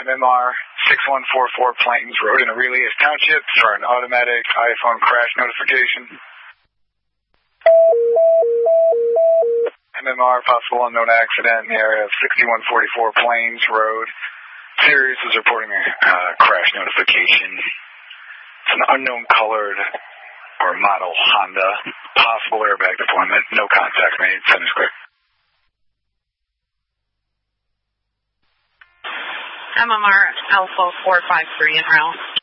MMR 6144 Plains Road in Aurelius Township for an automatic iPhone crash notification. MMR, possible unknown accident in the area of 6144 Plains Road. Sirius is reporting a crash notification. It's an unknown colored or model Honda. Possible airbag deployment. No contact made. Send is clear. MMR Alpha 453 en route.